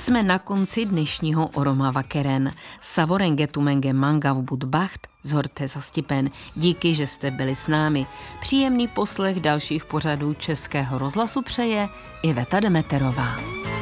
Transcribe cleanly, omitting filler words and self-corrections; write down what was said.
Jsme na konci dnešního Oroma Vakeren. Savorengetumenge mangav budbacht, zhorte za stipen. Díky, že jste byli s námi. Příjemný poslech dalších pořadů Českého rozhlasu přeje Iveta Demeterová.